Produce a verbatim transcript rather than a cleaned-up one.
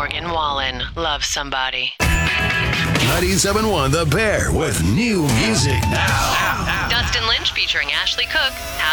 Morgan Wallen. Love Somebody. ninety-seven point one The Bear with new music now. Dustin Lynch featuring Ashley Cook. Have